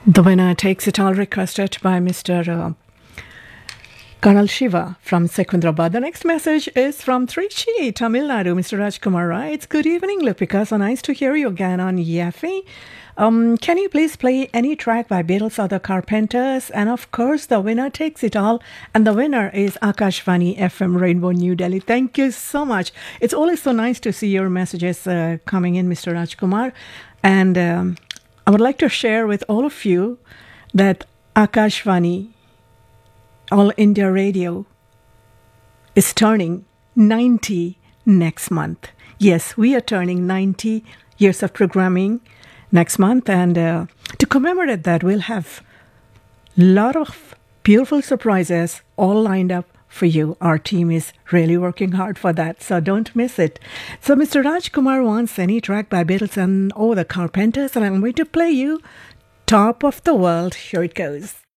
The winner takes it all, requested by Mr. Colonel Shiva from Secunderabad. The next message is from Trichy, Tamil Nadu. Mr. Rajkumar writes, "Good evening, Lipika. So nice to hear you again on Yaffy. Can you please play any track by Beatles or the Carpenters? And of course, the winner takes it all. And the winner is Akashvani FM Rainbow New Delhi." Thank you so much. It's always so nice to see your messages coming in, Mr. Rajkumar. And I would like to share with all of you that Akashvani, All India Radio, is turning 90 next month. Yes, we are turning 90 years of programming next month. And to commemorate that, we'll have a lot of beautiful surprises all lined up for you. Our team is really working hard for that, so don't miss it. So Mr. Rajkumar wants any track by Beatles and the Carpenters, and I'm going to play you Top of the World. Here it goes.